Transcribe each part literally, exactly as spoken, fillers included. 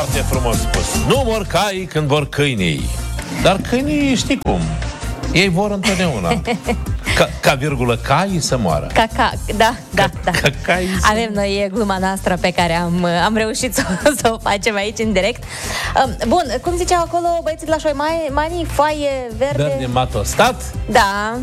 Foarte frumos spus. Nu mor caii când vor câinii. Dar câinii, știi cum, ei vor întotdeauna ca, ca virgulă caii să moară. Ca, ca, da, da, da. Ca caii să... Avem noi gluma noastră pe care am, am reușit să, să o facem aici în direct. Bun, cum ziceau acolo băieții de la Șoi, mai, mani, foaie verde... Verde matostat? Da.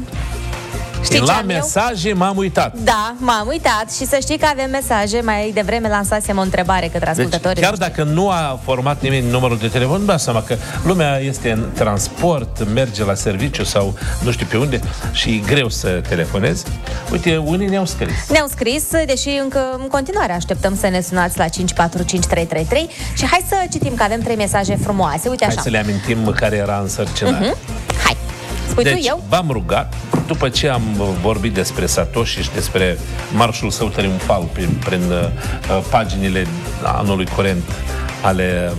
Știi la mesaje m-am uitat. Da, m-am uitat și să știi că avem mesaje. Mai devreme lansasem o întrebare către ascultătorii. Deci, chiar dacă nu a format nimeni numărul de telefon, nu dați seama că lumea este în transport, merge la serviciu sau nu știu pe unde și e greu să telefonezi. Uite, unii ne-au scris. Ne-au scris, deși încă în continuare așteptăm să ne sunați la cinci patru cinci trei trei trei și hai să citim că avem trei mesaje frumoase. Uite așa. Hai să le amintim care era însărcinat. Uh-huh. Hai. Spui deci, tu, eu? v-am rugat, după ce am vorbit despre Satoshi și despre marșul său triumfal prin, prin uh, paginile anului curent ale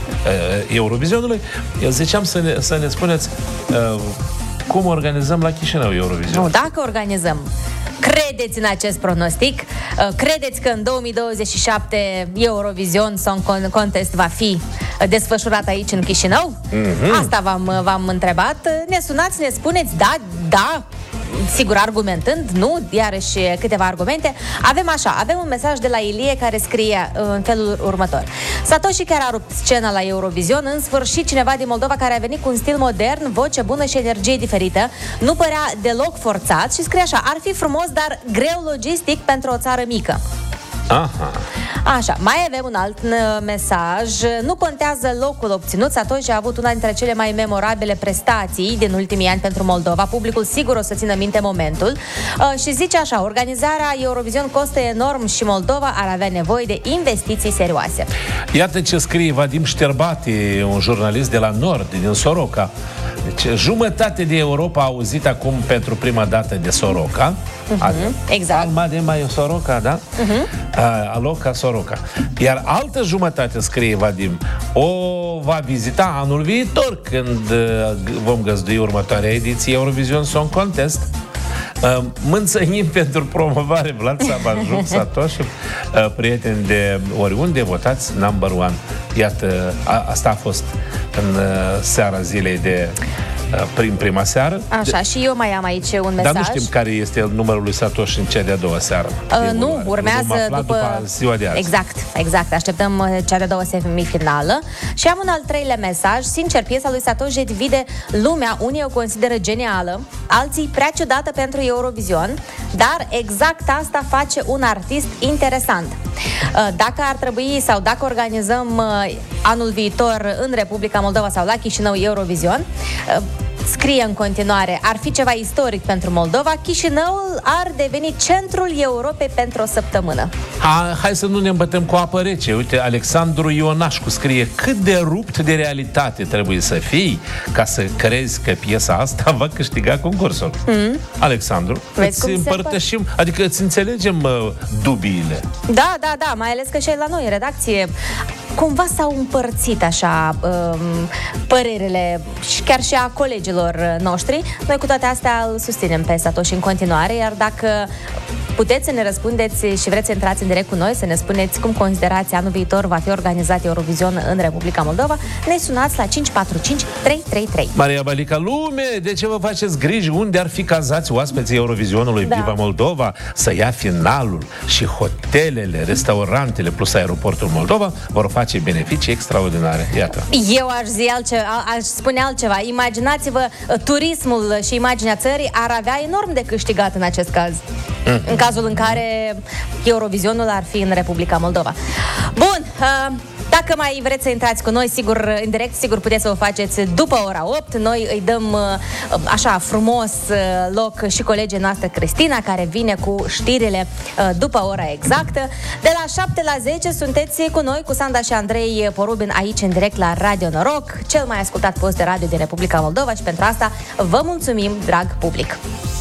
uh, Eurovizionului, eu ziceam să ne, să ne spuneți uh, cum organizăm la Chișinău Eurovision. Nu, dacă organizăm, credeți în acest pronostic? Credeți că în două mii douăzeci și șapte Eurovision Song Contest va fi desfășurat aici în Chișinău? Mm-hmm. Asta v-am, v-am întrebat. Ne sunați, ne spuneți da, da, sigur argumentând, nu, iarăși câteva argumente. Avem așa, avem un mesaj de la Ilie care scrie în felul următor. Satoshi chiar a rupt scena la Eurovision, în sfârșit cineva din Moldova care a venit cu un stil modern, voce bună și energie diferită, nu părea deloc forțat și scrie așa, ar fi frumos, dar greu logistic pentru o țară mică. Aha. Așa, mai avem un alt mesaj. Nu contează locul obținut, Satoshi a avut una dintre cele mai memorabile prestații din ultimii ani pentru Moldova. Publicul sigur o să țină minte momentul. uh, Și zice așa, organizarea Eurovision costă enorm și Moldova ar avea nevoie de investiții serioase. Iată ce scrie Vadim Șterbati, un jurnalist de la Nord, din Soroca. Deci, jumătate de Europa a auzit acum pentru prima dată de Soroca. Uh-huh, exact. Alma de mai Soroca, da? Uh-huh. Uh, Aloca Soroca. Iar altă jumătate, scrie Vadim, o va vizita anul viitor, când uh, vom găzdui următoarea ediție Eurovision Song Contest. Uh, Mânțănim pentru promovare Vlad Sabanjuc, Satoshi, uh, prieteni de oriunde, votați number one. Iată, a, asta a fost în uh, seara zilei de uh, prin prima seară. Așa, de... și eu mai am aici un mesaj. Dar nu știm care este numărul lui Satoshi în cea de-a doua seară. Uh, nu, urmează după... după ziua de azi. Exact, exact. Așteptăm cea de-a doua semifinală. Și am un al treilea mesaj. Sincer, piesa lui Satoshi divide lumea. Unii o consideră genială, alții prea ciudată pentru Eurovision, dar exact asta face un artist interesant. Dacă ar trebui sau dacă organizăm anul viitor în Republica Moldova sau la Chișinău Eurovision, scrie în continuare, ar fi ceva istoric pentru Moldova, Chișinăul ar deveni centrul Europei pentru o săptămână. Ha, hai să nu ne îmbătăm cu apă rece. Uite, Alexandru Ionașcu scrie, cât de rupt de realitate trebuie să fii ca să crezi că piesa asta va câștiga concursul. Mm. Alexandru, Vezi îți împărtășim, adică îți înțelegem uh, dubiile. Da, da, da, mai ales că și la noi, în redacție, cumva s-au împărțit așa um, părerile și chiar și a colegilor noștri. Noi cu toate astea îl susținem pe Satoshi în continuare, iar dacă puteți să ne răspundeți și vreți să intrați în direct cu noi, să ne spuneți cum considerați anul viitor va fi organizat Eurovision în Republica Moldova, ne sunați la cinci patru cinci trei trei trei. Maria Balica, lume, de ce vă faceți griji? Unde ar fi cazați oaspeții Eurovizionului? Da. Viva Moldova să ia finalul și hotelele, restaurantele plus aeroportul Moldova vor face beneficii extraordinare. Iată. Eu aș zi altceva, aș spune altceva. Imaginați-vă, turismul și imaginea țării ar avea enorm de câștigat în acest caz. Mm. În cazul în care Eurovizionul ar fi în Republica Moldova. Bun, uh, dacă mai vreți să intrați cu noi, sigur, în direct, sigur puteți să o faceți după ora opt. Noi îi dăm uh, așa frumos uh, loc și colegii noastre Cristina, care vine cu știrile uh, după ora exactă. De la șapte la zece sunteți cu noi, cu Sanda și Andrei Porubin, aici în direct la Radio Noroc, cel mai ascultat post de radio din Republica Moldova, și pentru asta vă mulțumim, drag public.